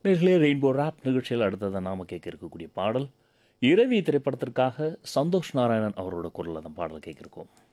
நேர்களே rainbow rap நிகழ்ச்சியில் அடுத்ததை நாம் கேட்க இருக்கக்கூடிய பாடல் இரவி திரைப்படத்திற்காக சந்தோஷ் நாராயணன் அவரோட குரலில் அந்த பாடல் கேட்கிருக்கோம்.